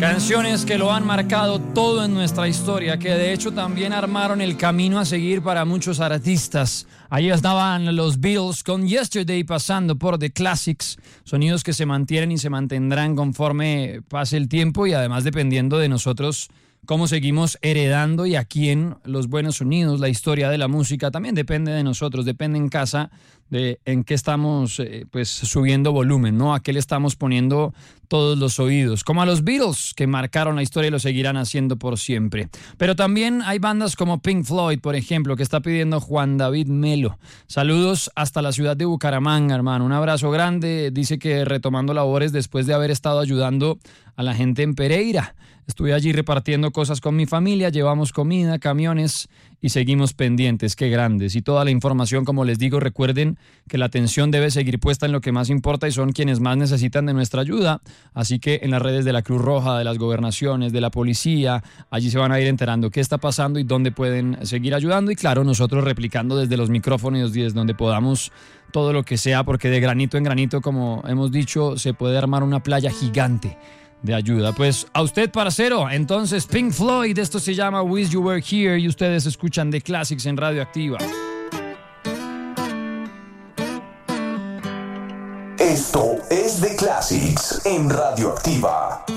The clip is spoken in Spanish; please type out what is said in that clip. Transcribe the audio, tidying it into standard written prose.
Canciones que lo han marcado todo en nuestra historia, que de hecho también armaron el camino a seguir para muchos artistas. Ahí estaban los Beatles con Yesterday pasando por The Classics, sonidos que se mantienen y se mantendrán conforme pase el tiempo y además dependiendo de nosotros cómo seguimos heredando y a quién los buenos sonidos, la historia de la música también depende de nosotros, depende en casa de en qué estamos pues subiendo volumen, ¿no? A qué le estamos poniendo todos los oídos, como a los Beatles que marcaron la historia y lo seguirán haciendo por siempre. Pero también hay bandas como Pink Floyd, por ejemplo, que está pidiendo Juan David Melo. Saludos hasta la ciudad de Bucaramanga, hermano. Un abrazo grande. Dice que retomando labores después de haber estado ayudando a la gente en Pereira. Estuve allí repartiendo cosas con mi familia, llevamos comida, camiones y seguimos pendientes. Qué grandes. Y toda la información, como les digo, recuerden que la atención debe seguir puesta en lo que más importa y son quienes más necesitan de nuestra ayuda. Así que en las redes de la Cruz Roja, de las gobernaciones, de la policía, allí se van a ir enterando qué está pasando y dónde pueden seguir ayudando. Y claro, nosotros replicando desde los micrófonos y desde donde podamos todo lo que sea, porque de granito en granito, como hemos dicho, se puede armar una playa gigante de ayuda. Pues a usted, parcero, entonces Pink Floyd, esto se llama Wish You Were Here y ustedes escuchan The Classics en Radioactiva. Esto es The Classics en Radioactiva.